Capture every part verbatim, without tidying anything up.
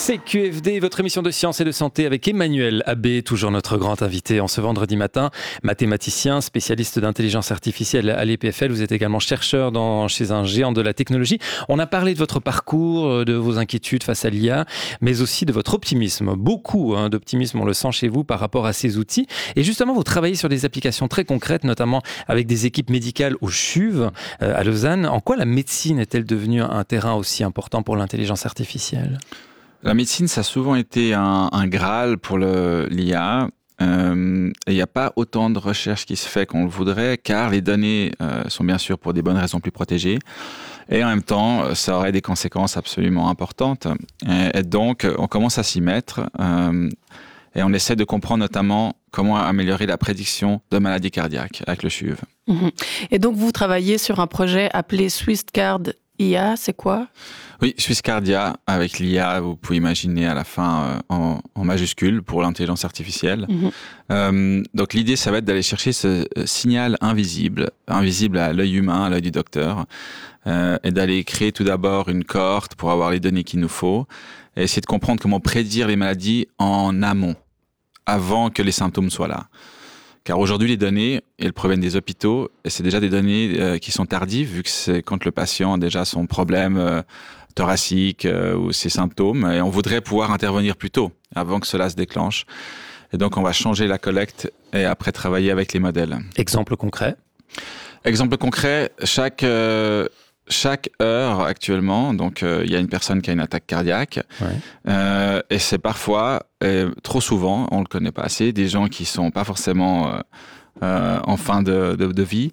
C Q F D, votre émission de sciences et de santé avec Emmanuel Abbé, toujours notre grand invité en ce vendredi matin, mathématicien, spécialiste d'intelligence artificielle à l'E P F L. Vous êtes également chercheur dans, chez un géant de la technologie. On a parlé de votre parcours, de vos inquiétudes face à l'I A, mais aussi de votre optimisme. Beaucoup hein, d'optimisme, on le sent chez vous par rapport à ces outils. Et justement, vous travaillez sur des applications très concrètes, notamment avec des équipes médicales au CHUV, euh, à Lausanne. En quoi la médecine est-elle devenue un terrain aussi important pour l'intelligence artificielle ? La médecine, ça a souvent été un, un Graal pour le, l'I A. Euh, et il n'y a pas autant de recherche qui se fait qu'on le voudrait, car les données euh, sont bien sûr pour des bonnes raisons plus protégées. Et en même temps, ça aurait des conséquences absolument importantes. Et, et donc, on commence à s'y mettre. Euh, et on essaie de comprendre notamment comment améliorer la prédiction de maladies cardiaques avec le CHUV. Mmh. Et donc, vous travaillez sur un projet appelé SwissCard I A, c'est quoi ? Oui, SwissCardia, avec l'I A, vous pouvez imaginer à la fin euh, en, en majuscule pour l'intelligence artificielle. Mmh. Euh, donc l'idée, ça va être d'aller chercher ce signal invisible, invisible à l'œil humain, à l'œil du docteur, euh, et d'aller créer tout d'abord une cohorte pour avoir les données qu'il nous faut, et essayer de comprendre comment prédire les maladies en amont, avant que les symptômes soient là. Car aujourd'hui, les données, elles proviennent des hôpitaux, et c'est déjà des données euh, qui sont tardives, vu que c'est quand le patient a déjà son problème euh, thoracique euh, ou ses symptômes, et on voudrait pouvoir intervenir plus tôt, avant que cela se déclenche. Et donc, on va changer la collecte et après travailler avec les modèles. Exemple concret ? Exemple concret, chaque... Euh, Chaque heure actuellement, donc euh, il y a une personne qui a une attaque cardiaque, ouais. euh, et c'est parfois, et trop souvent, on le connaît pas assez, des gens qui sont pas forcément euh, euh, en fin de, de, de vie,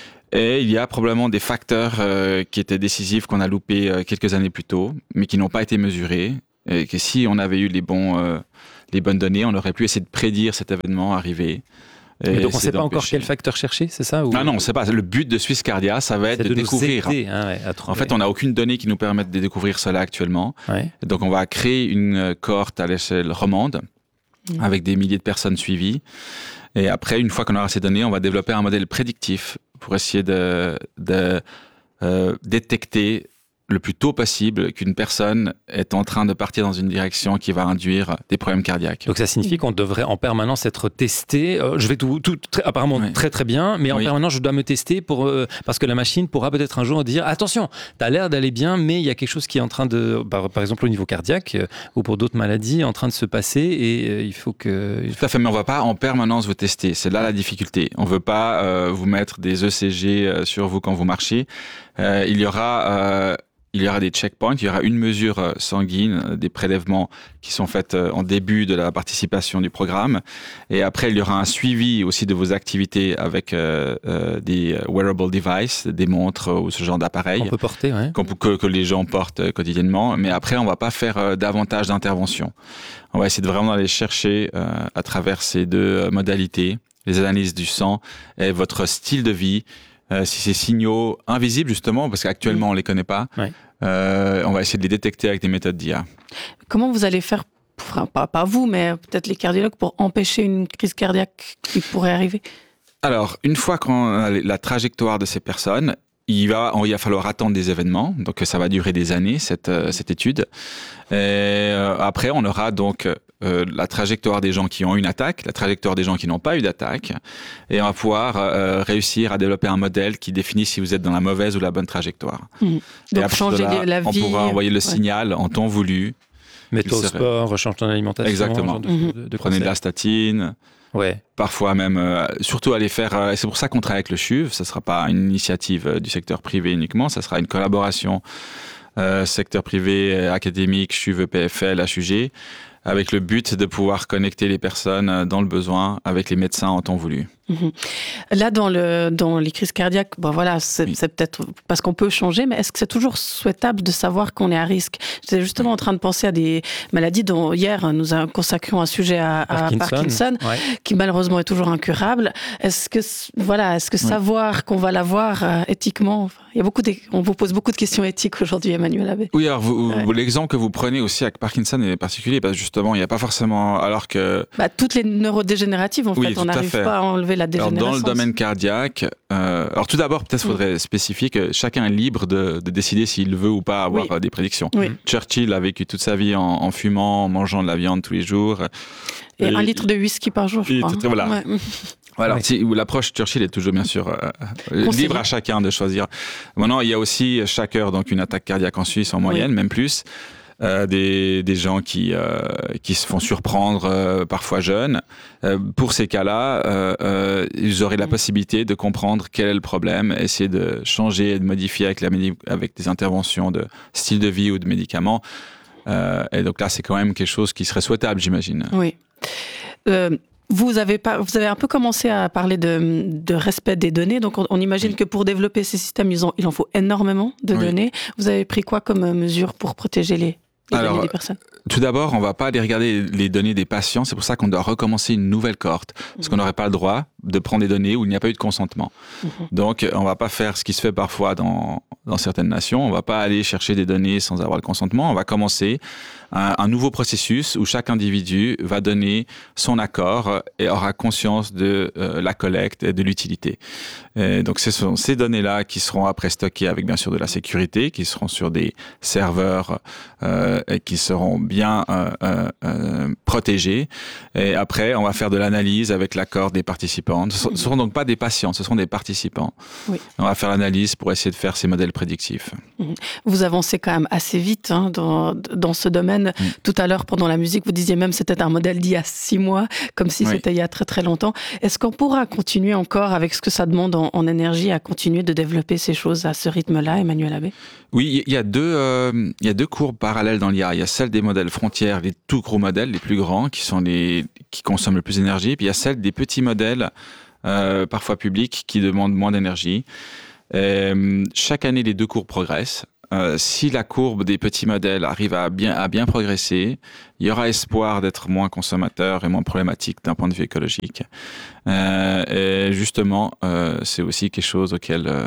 et il y a probablement des facteurs euh, qui étaient décisifs qu'on a loupés euh, quelques années plus tôt, mais qui n'ont pas été mesurés, et que si on avait eu les bons, euh, les bonnes données, on aurait pu essayer de prédire cet événement arriver. Et donc on ne sait pas encore quel facteur chercher, c'est ça ou... Non, non, on ne sait pas. Le but de SwissCardia, ça va être c'est de, de découvrir. Aider, hein, ouais, en fait, on n'a aucune donnée qui nous permette de découvrir cela actuellement. Ouais. Donc on va créer une cohorte à l'échelle romande, mmh. avec des milliers de personnes suivies. Et après, une fois qu'on aura ces données, on va développer un modèle prédictif pour essayer de, de euh, détecter le plus tôt possible qu'une personne est en train de partir dans une direction qui va induire des problèmes cardiaques. Donc ça signifie qu'on devrait en permanence être testé. Euh, je vais tout, tout très, apparemment oui. très très bien, mais en oui. permanence je dois me tester pour euh, parce que la machine pourra peut-être un jour dire attention, t'as l'air d'aller bien, mais il y a quelque chose qui est en train de, par, par exemple au niveau cardiaque euh, ou pour d'autres maladies, en train de se passer et euh, il faut que. Tout à fait, mais on va pas en permanence vous tester. C'est là la difficulté. On veut pas euh, vous mettre des E C G euh, sur vous quand vous marchez. Euh, il y aura euh, Il y aura des checkpoints, il y aura une mesure sanguine, des prélèvements qui sont faits en début de la participation du programme. Et après, il y aura un suivi aussi de vos activités avec euh, euh, des wearable devices, des montres ou ce genre d'appareils. On peut porter, ouais. Que, que les gens portent quotidiennement. Mais après, on ne va pas faire euh, davantage d'interventions. On va essayer de vraiment aller chercher euh, à travers ces deux modalités, les analyses du sang et votre style de vie. Euh, si ces signaux invisibles, justement, parce qu'actuellement, on ne les connaît pas, ouais. euh, on va essayer de les détecter avec des méthodes d'I A. Comment vous allez faire, enfin, pas, pas vous, mais peut-être les cardiologues, pour empêcher une crise cardiaque qui pourrait arriver ? Alors, une fois qu'on a la trajectoire de ces personnes, il va, il va falloir attendre des événements, donc ça va durer des années, cette, cette étude. Et euh, après, on aura donc euh, la trajectoire des gens qui ont une attaque, la trajectoire des gens qui n'ont pas eu d'attaque, et on va pouvoir euh, réussir à développer un modèle qui définit si vous êtes dans la mauvaise ou la bonne trajectoire. Mmh. Et donc changer là, la vie. On pourra envoyer le ouais. signal en temps voulu. Mets-toi au sport, rechange ton alimentation. Exactement. De, mmh. de, de Prenez de la statine. Ouais. Parfois même, euh, surtout aller faire, euh, et c'est pour ça qu'on travaille avec le CHUV, ça ne sera pas une initiative euh, du secteur privé uniquement, ça sera une collaboration euh, secteur privé, euh, académique, CHUV, E P F L, H U G, avec le but de pouvoir connecter les personnes dans le besoin avec les médecins en temps voulu. Mmh. Là, dans, le, dans les crises cardiaques, bon, voilà, c'est, oui. c'est peut-être parce qu'on peut changer, mais est-ce que c'est toujours souhaitable de savoir qu'on est à risque ? J'étais justement en train de penser à des maladies dont hier nous consacrions un sujet à, à Parkinson, Parkinson ouais. qui malheureusement est toujours incurable. Est-ce que, voilà, est-ce que oui. savoir qu'on va l'avoir euh, éthiquement, il y a beaucoup de, on vous pose beaucoup de questions éthiques aujourd'hui, Emmanuel Abbé. Oui, alors vous, ouais. vous, l'exemple que vous prenez aussi avec Parkinson est particulier, parce que justement, il n'y a pas forcément... Alors que... Bah, toutes les neurodégénératives, en oui, fait, on n'arrive pas à enlever la dégénérescence. Alors, dans le domaine cardiaque, euh, alors tout d'abord, peut-être faudrait oui. spécifier que chacun est libre de, de décider s'il veut ou pas avoir oui. des prédictions. Oui. Churchill a vécu toute sa vie en, en fumant, en mangeant de la viande tous les jours. Et, Et un litre de whisky par jour, je crois. Très, voilà. Ouais. Voilà, oui. si, l'approche Churchill est toujours bien sûr euh, libre à chacun de choisir. Maintenant, il y a aussi chaque heure donc une attaque cardiaque en Suisse en moyenne, oui. même plus. Euh, des, des gens qui, euh, qui se font surprendre, euh, parfois jeunes. Euh, pour ces cas-là, euh, euh, ils auraient la possibilité de comprendre quel est le problème, essayer de changer et de modifier avec, la, avec des interventions de style de vie ou de médicaments. Euh, et donc là, c'est quand même quelque chose qui serait souhaitable, j'imagine. Oui. Euh... Vous avez, pas, vous avez un peu commencé à parler de, de respect des données, donc on, on imagine oui. que pour développer ces systèmes, ils ont, il en faut énormément de oui. données. Vous avez pris quoi comme mesure pour protéger les, les Alors, données des personnes ? Tout d'abord, on ne va pas aller regarder les données des patients, c'est pour ça qu'on doit recommencer une nouvelle cohorte, parce mmh. qu'on n'aurait pas le droit de prendre des données où il n'y a pas eu de consentement. Mmh. Donc, on ne va pas faire ce qui se fait parfois dans, dans certaines nations, on ne va pas aller chercher des données sans avoir le consentement, on va commencer un, un nouveau processus où chaque individu va donner son accord et aura conscience de euh, la collecte et de l'utilité. Et donc, ce sont ces données-là qui seront après stockées avec bien sûr de la sécurité, qui seront sur des serveurs euh, et qui seront bien euh, euh, euh, protégés. Et après, on va faire de l'analyse avec l'accord des participants. Ce ne seront donc pas des patients, ce seront des participants. Oui. On va faire l'analyse pour essayer de faire ces modèles prédictifs. Vous avancez quand même assez vite hein, dans, dans ce domaine. Mmh. Tout à l'heure, pendant la musique, vous disiez même que c'était un modèle d'il y a six mois, comme si oui. c'était il y a très très longtemps. Est-ce qu'on pourra continuer encore avec ce que ça demande en, en énergie à continuer de développer ces choses à ce rythme-là, Emmanuel Abbé ? Oui, il y a deux, euh, il y a deux courbes parallèles dans l'I A. Il y a celle des modèles frontières, les tout gros modèles, les plus grands, qui sont les qui consomment le plus d'énergie. Puis il y a celle des petits modèles, euh, parfois publics, qui demandent moins d'énergie. Euh, chaque année, les deux courbes progressent. Euh, si la courbe des petits modèles arrive à bien, à bien progresser, il y aura espoir d'être moins consommateur et moins problématique d'un point de vue écologique. Euh, et justement, euh, c'est aussi quelque chose auquel euh,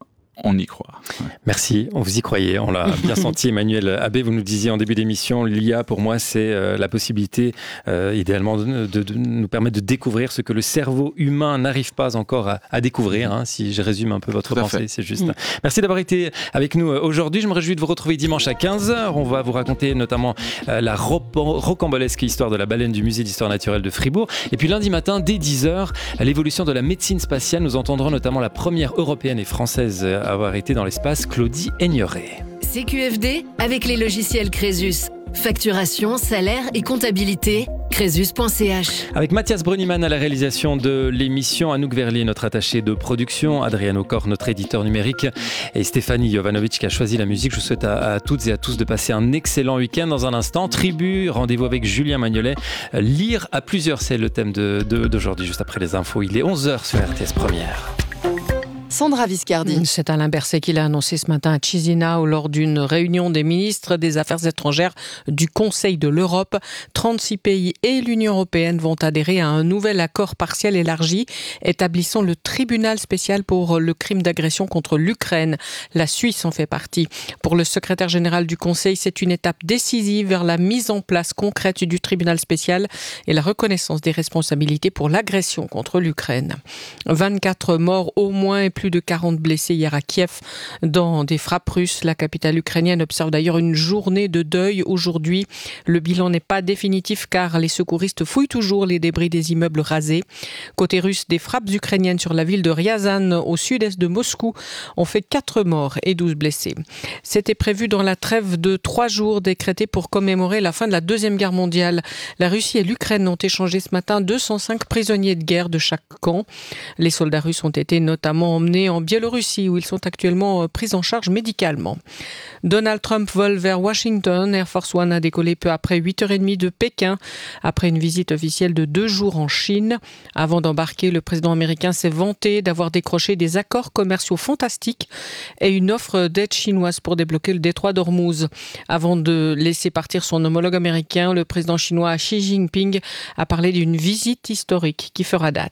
on y croit. Ouais. Merci, on vous y croyait, on l'a bien senti. Emmanuel Abbé, vous nous disiez en début d'émission, l'I A pour moi c'est euh, la possibilité euh, idéalement de, de, de nous permettre de découvrir ce que le cerveau humain n'arrive pas encore à, à découvrir, hein, si je résume un peu votre pensée, c'est juste. Mmh. Merci d'avoir été avec nous aujourd'hui, je me réjouis de vous retrouver dimanche à quinze heures, on va vous raconter notamment euh, la rocambolesque histoire de la baleine du musée d'histoire naturelle de Fribourg, et puis lundi matin dès dix heures, l'évolution de la médecine spatiale, nous entendrons notamment la première européenne et française à avoir été dans l'espace, Claudie Aigneret. C Q F D avec les logiciels Crésus. Facturation, salaire et comptabilité, crésus point c h. Avec Mathias Brunniman à la réalisation de l'émission, Anouk Verlier, notre attaché de production, Adriano Cor, notre éditeur numérique, et Stéphanie Jovanovic qui a choisi la musique. Je vous souhaite à, à toutes et à tous de passer un excellent week-end. Dans un instant, Tribu, rendez-vous avec Julien Magnolet. Lire à plusieurs, c'est le thème de, de, d'aujourd'hui, juste après les infos. Il est onze heures sur R T S Première. Sandra Viscardi. C'est Alain Berset qui l'a annoncé ce matin à Chisinau lors d'une réunion des ministres des Affaires étrangères du Conseil de l'Europe. trente-six pays et l'Union européenne vont adhérer à un nouvel accord partiel élargi établissant le tribunal spécial pour le crime d'agression contre l'Ukraine. La Suisse en fait partie. Pour le secrétaire général du Conseil, c'est une étape décisive vers la mise en place concrète du tribunal spécial et la reconnaissance des responsabilités pour l'agression contre l'Ukraine. vingt-quatre morts au moins et plus de quarante blessés hier à Kiev dans des frappes russes. La capitale ukrainienne observe d'ailleurs une journée de deuil aujourd'hui. Le bilan n'est pas définitif car les secouristes fouillent toujours les débris des immeubles rasés. Côté russe, des frappes ukrainiennes sur la ville de Ryazan au sud-est de Moscou ont fait quatre morts et douze blessés. C'était prévu dans la trêve de trois jours décrétée pour commémorer la fin de la Deuxième Guerre mondiale. La Russie et l'Ukraine ont échangé ce matin deux cent cinq prisonniers de guerre de chaque camp. Les soldats russes ont été notamment emmenés en Biélorussie où ils sont actuellement pris en charge médicalement. Donald Trump vole vers Washington. Air Force One a décollé peu après huit heures trente de Pékin après une visite officielle de deux jours en Chine. Avant d'embarquer, le président américain s'est vanté d'avoir décroché des accords commerciaux fantastiques et une offre d'aide chinoise pour débloquer le détroit d'Ormuz. Avant de laisser partir son homologue américain, le président chinois Xi Jinping a parlé d'une visite historique qui fera date.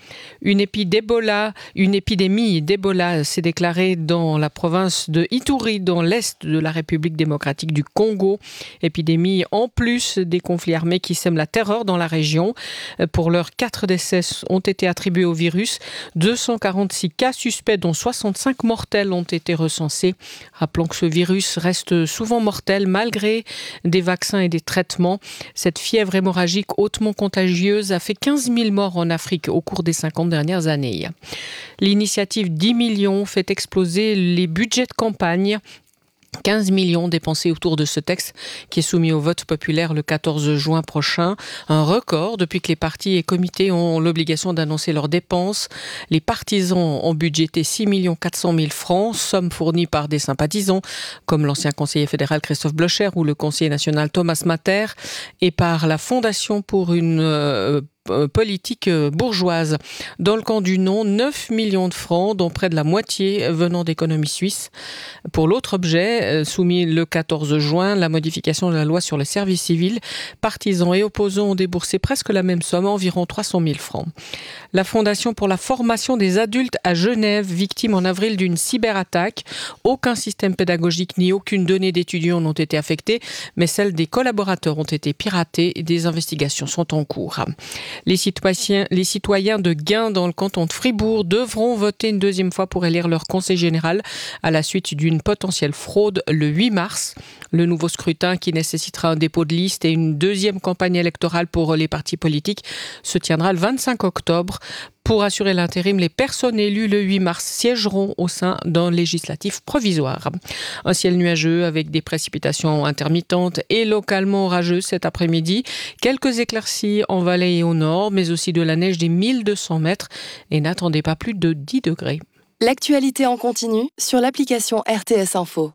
Une, épi d'Ebola, une épidémie d'Ebola s'est déclarée dans la province de Ituri, dans l'est de la République démocratique du Congo. Épidémie en plus des conflits armés qui sèment la terreur dans la région. Pour l'heure, quatre décès ont été attribués au virus. deux cent quarante-six cas suspects, dont soixante-cinq mortels, ont été recensés. Rappelons que ce virus reste souvent mortel malgré des vaccins et des traitements. Cette fièvre hémorragique hautement contagieuse a fait quinze mille morts en Afrique au cours des cinquante dernières années. L'initiative dix millions fait exploser les budgets de campagne. quinze millions dépensés autour de ce texte qui est soumis au vote populaire le quatorze juin prochain. Un record depuis que les partis et comités ont l'obligation d'annoncer leurs dépenses. Les partisans ont budgété six millions quatre cent mille francs, somme fournie par des sympathisants comme l'ancien conseiller fédéral Christophe Blocher ou le conseiller national Thomas Matter, et par la Fondation pour une euh, politique bourgeoise. Dans le camp du non, neuf millions de francs, dont près de la moitié venant d'économies suisses. Pour l'autre objet, soumis le quatorze juin, la modification de la loi sur le service civil, partisans et opposants ont déboursé presque la même somme, environ trois cent mille francs. La Fondation pour la formation des adultes à Genève, victime en avril d'une cyberattaque. Aucun système pédagogique ni aucune donnée d'étudiants n'ont été affectés, mais celles des collaborateurs ont été piratées et des investigations sont en cours. Les citoyens, les citoyens de Gain dans le canton de Fribourg devront voter une deuxième fois pour élire leur conseil général à la suite d'une potentielle fraude le huit mars. Le nouveau scrutin, qui nécessitera un dépôt de liste et une deuxième campagne électorale pour les partis politiques, se tiendra le vingt-cinq octobre. Pour assurer l'intérim, les personnes élues le huit mars siégeront au sein d'un législatif provisoire. Un ciel nuageux avec des précipitations intermittentes et localement orageuses cet après-midi. Quelques éclaircies en vallée et au nord, mais aussi de la neige des mille deux cents mètres. Et n'attendez pas plus de dix degrés. L'actualité en continu sur l'application R T S Info.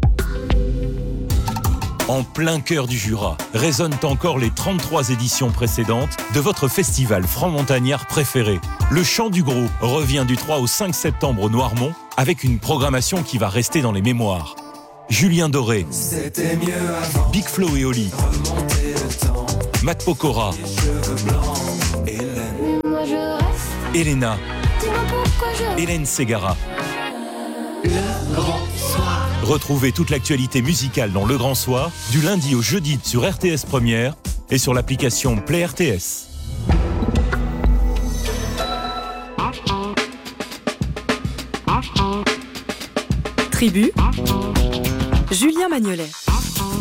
En plein cœur du Jura, résonnent encore les trente-trois éditions précédentes de votre festival franc-montagnard préféré. Le Chant du Gros revient du trois au cinq septembre au Noirmont avec une programmation qui va rester dans les mémoires. Julien Doré, Big Flo et Oli, Matt Pokora, Elena, Hélène Ségara. Le Grand Soir. Retrouvez toute l'actualité musicale dans Le Grand Soir, du lundi au jeudi sur R T S Première et sur l'application Play R T S. Tribu, Julien Magnolet.